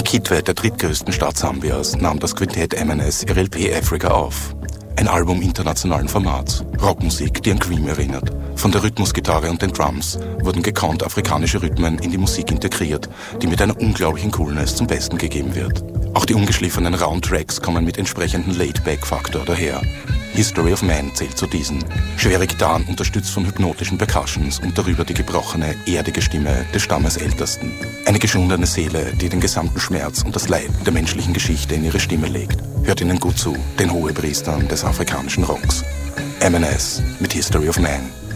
In Kitwe, der drittgrößten Stadt Sambias, nahm das Quintett MNS ihr LP Africa auf. Ein Album internationalen Formats. Rockmusik, die an Cream erinnert. Von der Rhythmusgitarre und den Drums wurden gekonnt afrikanische Rhythmen in die Musik integriert, die mit einer unglaublichen Coolness zum Besten gegeben wird. Auch die ungeschliffenen rauen Tracks kommen mit entsprechendem Laid-Back-Faktor daher. History of Man zählt zu diesen. Schwere Gitarren unterstützt von hypnotischen Percussions und darüber die gebrochene, erdige Stimme des Stammesältesten. Eine geschundene Seele, die den gesamten Schmerz und das Leid der menschlichen Geschichte in ihre Stimme legt. Hört ihnen gut zu, den Hohepriestern des afrikanischen Rocks. MNS mit History of Man.